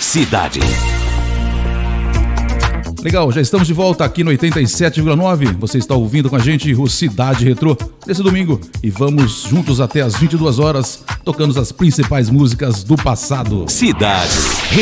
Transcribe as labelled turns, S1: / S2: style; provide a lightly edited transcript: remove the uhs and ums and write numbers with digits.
S1: Cidade.
S2: Legal, já estamos de volta aqui no 87,9. Você está ouvindo com a gente o Cidade Retrô desse domingo e vamos juntos até as 22 horas, tocando as principais músicas do passado.
S1: Cidade